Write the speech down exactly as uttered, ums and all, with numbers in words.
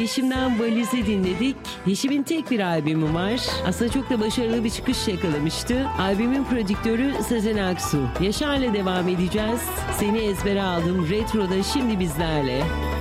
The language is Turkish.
Yeşim'den Valiz'i dinledik. Yeşim'in tek bir albümü var. Aslında çok da başarılı bir çıkış yakalamıştı. Albümün prodüktörü Sezen Aksu. Yaşar'la devam edeceğiz. Seni ezbere aldım. Retro'da şimdi bizlerle.